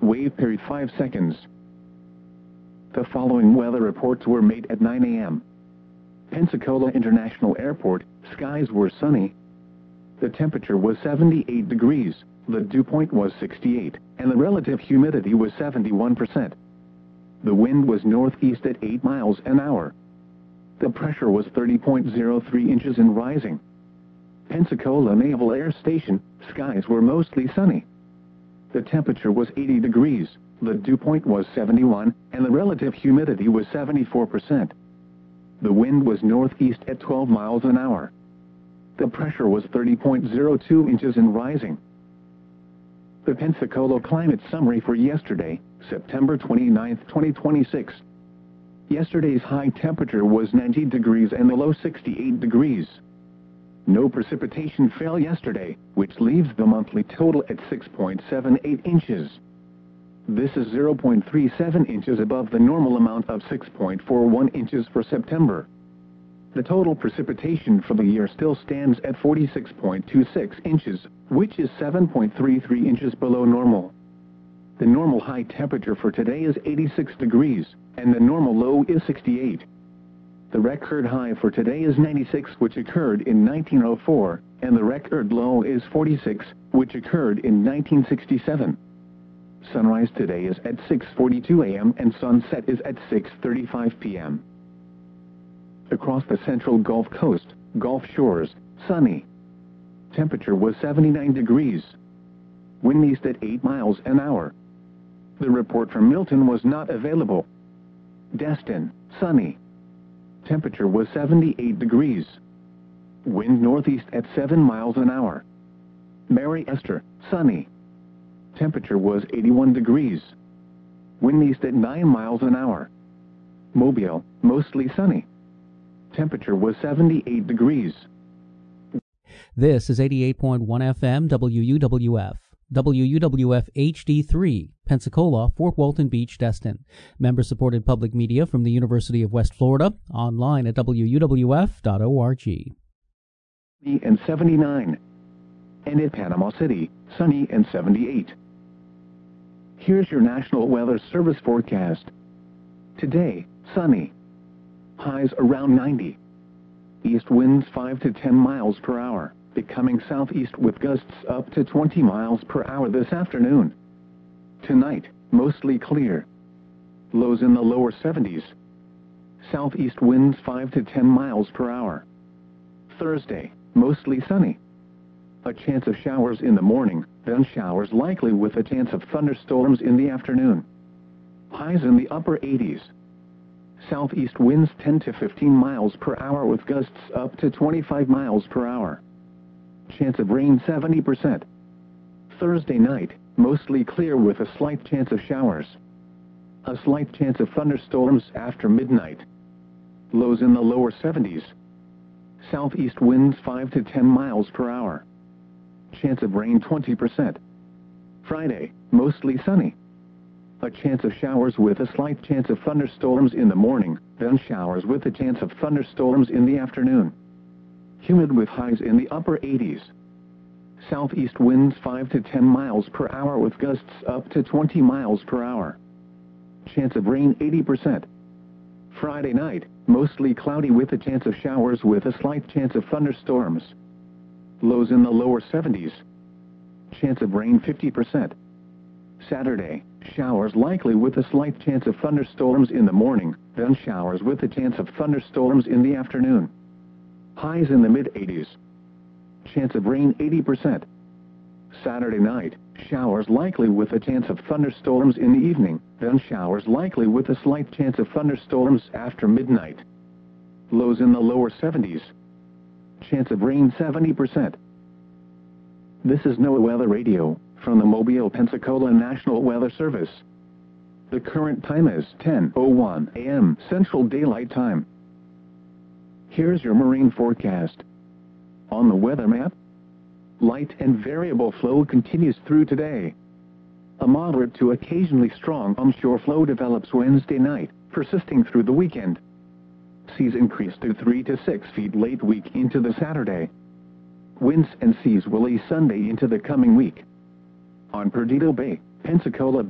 Wave period 5 seconds. The following weather reports were made at 9 a.m. Pensacola International Airport, skies were sunny. The temperature was 78 degrees, the dew point was 68, and the relative humidity was 71%. The wind was northeast at 8 miles an hour. The pressure was 30.03 inches and rising. Pensacola Naval Air Station, skies were mostly sunny. The temperature was 80 degrees, the dew point was 71, and the relative humidity was 74%. The wind was northeast at 12 miles an hour. The pressure was 30.02 inches and rising. The Pensacola Climate Summary for yesterday, September 29, 2026. Yesterday's high temperature was 90 degrees and the low 68 degrees. No precipitation fell yesterday, which leaves the monthly total at 6.78 inches. This is 0.37 inches above the normal amount of 6.41 inches for September. The total precipitation for the year still stands at 46.26 inches, which is 7.33 inches below normal. The normal high temperature for today is 86 degrees, and the normal low is 68. The record high for today is 96, which occurred in 1904, and the record low is 46, which occurred in 1967. Sunrise today is at 6:42 a.m. and sunset is at 6:35 p.m. Across the central Gulf Coast, Gulf Shores, sunny. Temperature was 79 degrees. Wind east at 8 miles an hour. The report from Milton was not available. Destin, sunny. Temperature was 78 degrees. Wind northeast at 7 miles an hour. Mary Esther, sunny. Temperature was 81 degrees. Wind east at 9 miles an hour. Mobile, mostly sunny. Temperature was 78 degrees. This is 88.1 FM WUWF. WUWF HD3, Pensacola, Fort Walton Beach, Destin. Member-supported public media from the University of West Florida, online at wuwf.org. And 79. And in Panama City, sunny and 78. Here's your National Weather Service forecast. Today, sunny. Highs around 90. East winds 5 to 10 miles per hour, becoming southeast with gusts up to 20 miles per hour this afternoon. Tonight, mostly clear. Lows in the lower 70s. Southeast winds 5 to 10 miles per hour. Thursday, mostly sunny. A chance of showers in the morning, then showers likely with a chance of thunderstorms in the afternoon. Highs in the upper 80s. Southeast winds 10 to 15 miles per hour with gusts up to 25 miles per hour. Chance of rain 70%. Thursday night, mostly clear with a slight chance of showers. A slight chance of thunderstorms after midnight. Lows in the lower 70s. Southeast winds 5 to 10 miles per hour. Chance of rain 20%. Friday, mostly sunny. A chance of showers with a slight chance of thunderstorms in the morning, then showers with a chance of thunderstorms in the afternoon. Humid with highs in the upper 80s. Southeast winds 5 to 10 miles per hour with gusts up to 20 miles per hour. Chance of rain 80%. Friday night, mostly cloudy with a chance of showers with a slight chance of thunderstorms. Lows in the lower 70s. Chance of rain 50%. Saturday, showers likely with a slight chance of thunderstorms in the morning, then showers with a chance of thunderstorms in the afternoon. Highs in the mid-80s. Chance of rain 80%. Saturday night, showers likely with a chance of thunderstorms in the evening, then showers likely with a slight chance of thunderstorms after midnight. Lows in the lower 70s. Chance of rain 70%. This is NOAA Weather Radio from the Mobile, Pensacola National Weather Service. The current time is 10:01 a.m. Central Daylight Time. Here's your marine forecast. On the weather map, light and variable flow continues through today. A moderate to occasionally strong onshore flow develops Wednesday night, persisting through the weekend. Seas increase to 3 to 6 feet late week into the Saturday. Winds and seas will ease Sunday into the coming week. On Perdido Bay, Pensacola